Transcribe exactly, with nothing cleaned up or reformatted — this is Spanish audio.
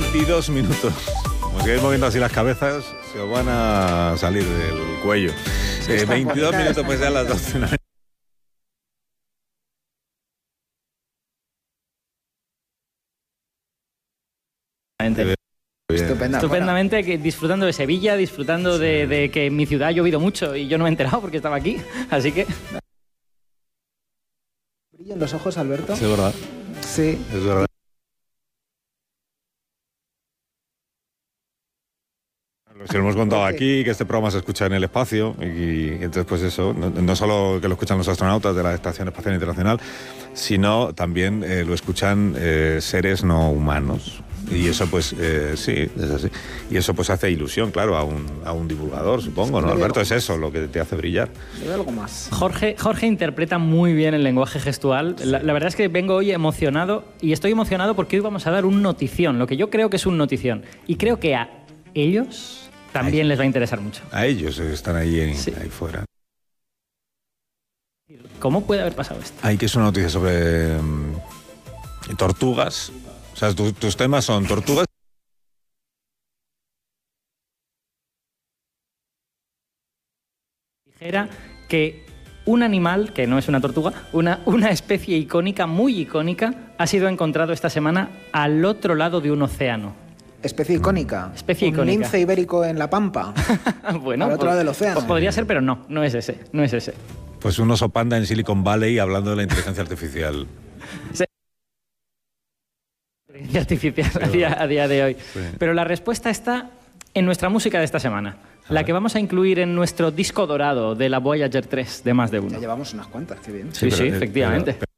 veintidós minutos. Como sigáis moviendo así las cabezas, se os van a salir del cuello. Sí, eh, veintidós minutos, pues ya a las doce. ¿No? Estupenda, Estupendamente, bueno. que disfrutando de Sevilla, disfrutando sí. de, de que en mi ciudad ha llovido mucho y yo no me he enterado porque estaba aquí, así que... ¿Brillan los ojos, Alberto? Sí, es verdad. Sí. Es verdad. Lo hemos contado okay. aquí, que este programa se escucha en el espacio y, y entonces pues eso, no, no solo que lo escuchan los astronautas de la Estación Espacial Internacional, sino también eh, lo escuchan eh, seres no humanos. Y eso pues eh, sí, es así. Y eso pues hace ilusión, claro, a un, a un divulgador, supongo, ¿no, Alberto? Es eso lo que te hace brillar. Hay algo más. Jorge, Jorge interpreta muy bien el lenguaje gestual. Sí. La, la verdad es que vengo hoy emocionado y estoy emocionado porque hoy vamos a dar un notición, lo que yo creo que es un notición. Y creo que a ellos también a les va a interesar mucho. A ellos están ahí, en, sí. ahí fuera. ¿Cómo puede haber pasado esto? Hay que es una noticia sobre um, tortugas. O sea, tu, tus temas son tortugas. Dijera que un animal, que no es una tortuga, una, una especie icónica, muy icónica, ha sido encontrado esta semana al otro lado de un océano. Especie icónica. Especie un icónica. Un lince ibérico en la Pampa. Bueno, al otro pues, lado del océano. Pues podría ser, pero no, no es ese, no es ese. Pues un oso panda en Silicon Valley hablando de la inteligencia artificial. Sí. Artificial a día, a día de hoy. Sí. Pero la respuesta está en nuestra música de esta semana, a la ver. que vamos a incluir en nuestro disco dorado de la Voyager tres de Más de Uno. Ya llevamos unas cuantas, qué bien. Sí, sí, sí, pero, efectivamente. Pero,